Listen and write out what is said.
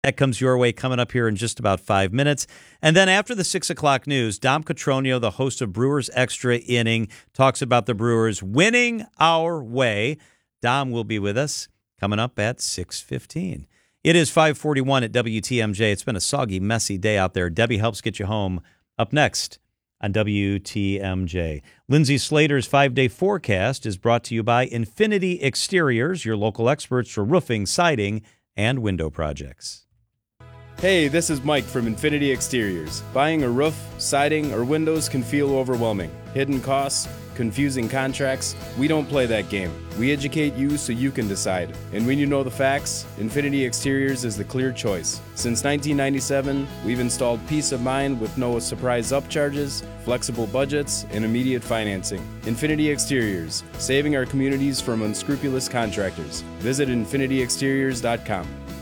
That comes your way coming up here in just about 5 minutes. And then after the 6 o'clock news, Dom Cotroneo, the host of Brewers Extra Inning, talks about the Brewers winning our way. Dom will be with us coming up at 6:15. It is 5:41 at WTMJ. It's been a soggy, messy day out there. Debbie helps get you home. Up next on WTMJ. Lindsay Slater's 5-day forecast is brought to you by Infinity Exteriors, your local experts for roofing, siding, and window projects. Hey, this is Mike from Infinity Exteriors. Buying a roof, siding, or windows can feel overwhelming. Hidden costs, confusing contracts. We don't play that game. We educate you so you can decide. And when you know the facts, Infinity Exteriors is the clear choice. Since 1997, we've installed peace of mind with no surprise upcharges, flexible budgets, and immediate financing. Infinity Exteriors, saving our communities from unscrupulous contractors. Visit infinityexteriors.com.